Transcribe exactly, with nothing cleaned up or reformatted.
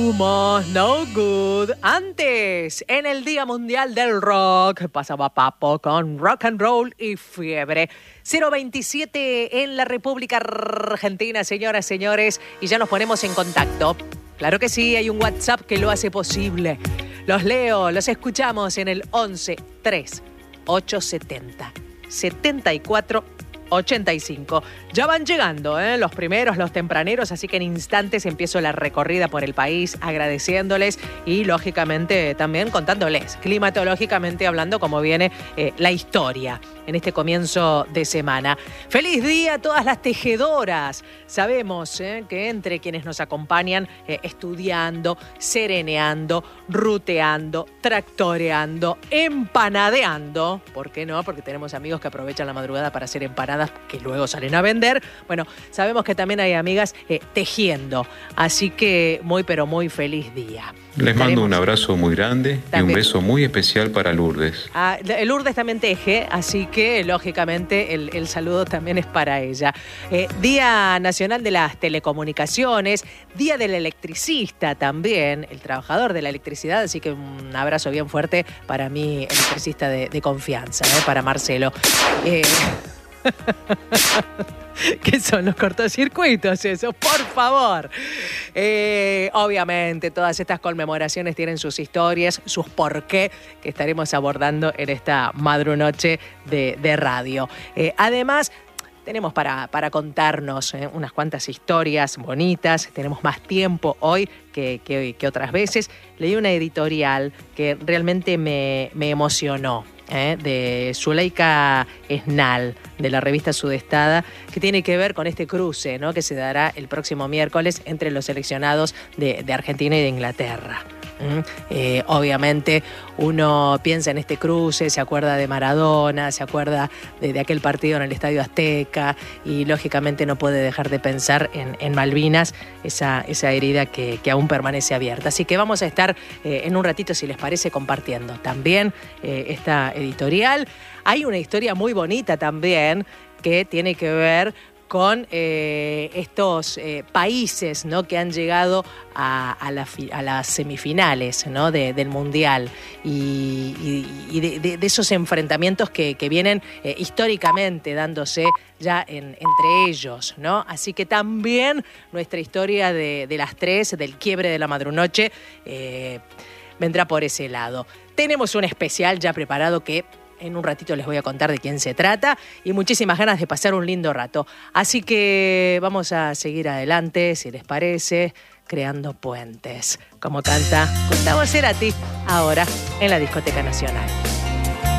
Humos No Good. Antes, en el Día Mundial del Rock, pasaba Papo con Rock and Roll y Fiebre. cero veintisiete en la República Argentina, señoras, señores, y ya nos ponemos en contacto. Claro que sí, hay un WhatsApp que lo hace posible. Los leo, los escuchamos en el once tres ochocientos setenta setenta y cuatro ochenta y cinco. Ya van llegando ¿eh? los primeros, los tempraneros, así que en instantes empiezo la recorrida por el país agradeciéndoles y lógicamente también contándoles, climatológicamente hablando, cómo viene eh, la historia en este comienzo de semana. ¡Feliz día a todas las tejedoras! Sabemos ¿eh? que entre quienes nos acompañan eh, estudiando, sereneando, ruteando, tractoreando, empanadeando, ¿por qué no? Porque tenemos amigos que aprovechan la madrugada para hacer empanadas que luego salen a vender. Bueno, sabemos que también hay amigas eh, tejiendo, así que muy pero muy feliz día. Les mando un abrazo muy grande también. Y un beso muy especial para Lourdes. Ah, Lourdes también teje, así que lógicamente el, el saludo también es para ella. Eh, Día Nacional de las Telecomunicaciones, Día del Electricista también, el trabajador de la electricidad, así que un abrazo bien fuerte para mi electricista de, de confianza, ¿eh? Para Marcelo. Eh... ¿Qué son los cortocircuitos eso? Por favor. Eh, obviamente todas estas conmemoraciones tienen sus historias, sus porqué, que estaremos abordando en esta madrunoche de, de radio. Eh, además, tenemos para, para contarnos eh, unas cuantas historias bonitas. Tenemos más tiempo hoy que, que, que otras veces. Leí una editorial que realmente me, me emocionó. Eh, de Zuleika Esnal, de la revista Sudestada, que tiene que ver con este cruce, ¿no? Que se dará el próximo miércoles entre los seleccionados de, de Argentina y de Inglaterra. ¿Mm? Eh, obviamente uno piensa en este cruce, se acuerda de Maradona, se acuerda de, de aquel partido en el Estadio Azteca y lógicamente no puede dejar de pensar en, en Malvinas, esa, esa herida que, que aún permanece abierta. Así que vamos a estar eh, en un ratito, si les parece, compartiendo también eh, esta editorial. Hay una historia muy bonita también que tiene que ver con eh, estos eh, países, ¿no? Que han llegado a, a, la, a las semifinales, ¿no? de, del Mundial y, y, y de, de, de esos enfrentamientos que, que vienen eh, históricamente dándose ya en, entre ellos, ¿no? Así que también nuestra historia de, de las tres, del quiebre de la madrunoche, eh, vendrá por ese lado. Tenemos un especial ya preparado que en un ratito les voy a contar de quién se trata y muchísimas ganas de pasar un lindo rato. Así que vamos a seguir adelante, si les parece, creando puentes, como canta Gustavo Cerati ahora en la Discoteca Nacional.